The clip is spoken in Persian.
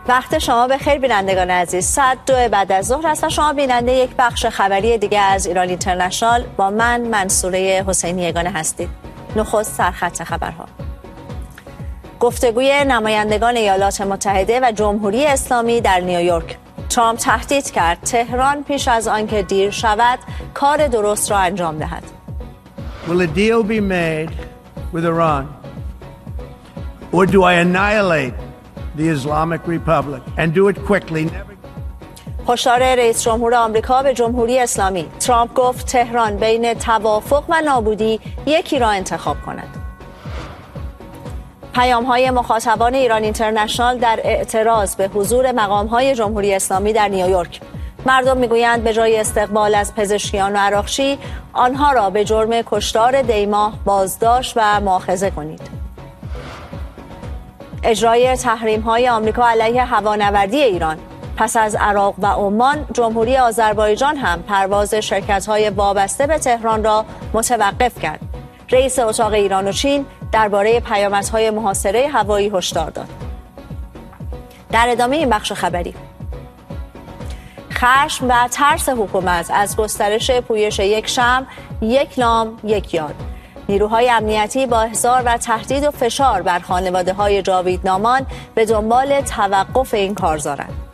وقت شما بخیر بینندگان عزیز. ساعت 2 بعد از ظهر هست و شما بیننده یک بخش خبری دیگه از ایران اینترنشنال با من منصوره حسینی یگانه هستید. نخست سرخط خبرها. گفتگوی نمایندگان ایالات متحده و جمهوری اسلامی در نیویورک. ترامپ تهدید کرد تهران پیش از آنکه دیر شود کار درست را انجام دهد. Will a deal be made with Iran or do I annihilate the Islamic Republic and do it quickly? هشدار رئیس جمهور آمریکا به جمهوری اسلامی. ترامپ گفت تهران بین توافق و نابودی یکی را انتخاب کند. پیام‌های مخاطبان ایران اینترنشنال در اعتراض به حضور مقام‌های جمهوری اسلامی در نیویورک. مردم میگویند به جای استقبال از پزشکیان و عراقچی آنها را به جرم کشتار دیماه بازداشت و مؤاخذه کنید. اجرای تحریم‌های آمریکا علیه هوانوردی ایران. پس از عراق و عمان، جمهوری آذربایجان هم پرواز شرکت‌های وابسته به تهران را متوقف کرد. رئیس اتاق ایران و چین درباره پیامدهای محاصره هوایی هشدار داد. در ادامه این بخش خبری، خشم و ترس حکومت از گسترش پویش یک شمع، یک نام، یک یاد. نیروهای امنیتی با احضار و تهدید و فشار بر خانواده‌های جاویدنامان به دنبال توقف این کارزارند.